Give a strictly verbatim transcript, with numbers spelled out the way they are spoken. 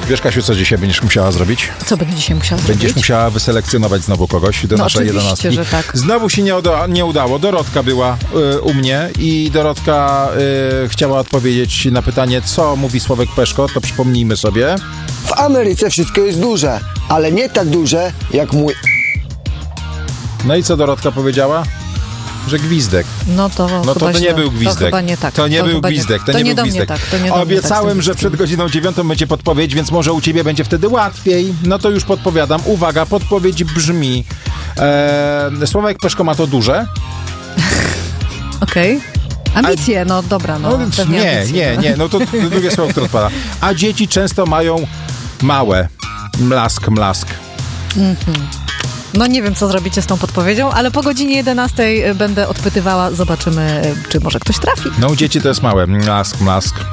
Wiesz, Kasiu, co dzisiaj będziesz musiała zrobić? Co będę dzisiaj musiała Będziesz zrobić? musiała wyselekcjonować znowu kogoś do No naszej oczywiście, jedenastki. że tak. Znowu się nie, uda, nie udało. Dorotka była y, u mnie i Dorotka y, chciała odpowiedzieć na pytanie, co mówi Sławek Peszko, to przypomnijmy sobie. W Ameryce wszystko jest duże, ale nie tak duże jak mój... No i co Dorotka powiedziała? Że gwizdek. No to, No to, chyba to nie źle. był gwizdek. To chyba nie tak. To nie był chyba gwizdek. To, to nie, nie był do mnie gwizdek. tak. To nie do mnie Obiecałem, tak że przed godziną dziewiątą będzie podpowiedź, więc może u ciebie będzie wtedy łatwiej. No to już podpowiadam. Uwaga, podpowiedź brzmi. E, Sławek Peszko ma to duże. Okej. Okay. Ambicje, no dobra, no. No, pewnie nie, ambicje, nie, no. nie. No to, to drugie słowo, które odpada. A dzieci często mają małe. Mlask, mlask. Mhm. No nie wiem, co zrobicie z tą podpowiedzią, ale po godzinie jedenastej będę odpytywała. Zobaczymy, czy może ktoś trafi. No u dzieci to jest małe. Mlask, mlask.